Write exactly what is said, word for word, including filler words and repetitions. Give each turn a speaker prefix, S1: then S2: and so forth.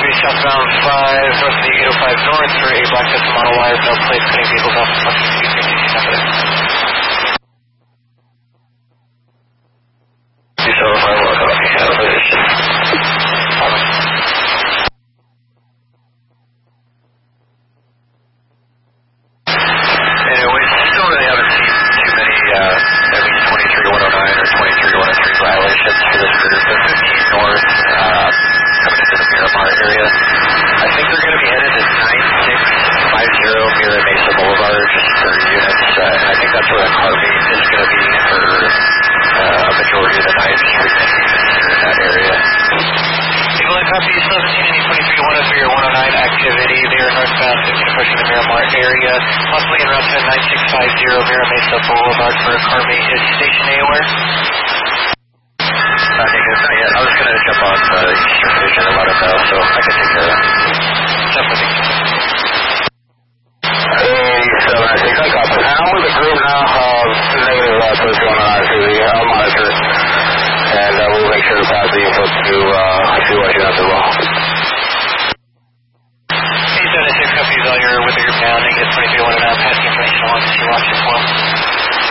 S1: three southbound five, north of the eight oh five north for a black test model Y with no plates, cutting vehicles off the front of the T C number. two seven five, welcome, okay, have a position. Anyway, still really haven't seen too many, uh, at least twenty-three one oh nine or twenty-three one oh three violations for this group. The fifteen north, uh, coming into the Miramar area. I think they're going to be headed to nine six five zero Mira Mesa Boulevard just for units, uh, and I think that's where the car meet is going to be for uh, a majority of the night, just for units in that area. Eagle Eye copy, still haven't seen any twenty-three one oh three or one oh nine activity. They are northbound fifteen approaching the Miramar area, possibly en route to nine six five zero Mira Mesa Boulevard for a car meet. Is station anywhere? Not negative, not yet. I was going to jump on the Eastern Vision and let him know, so I can take care of that. Definitely.
S2: Hey, seven nine six, I got this. I'm with the group now. Um, negative, uh, so it's going on I C V. I'll monitor it, and uh, we'll make sure to pass the info to uh, C Y U as well.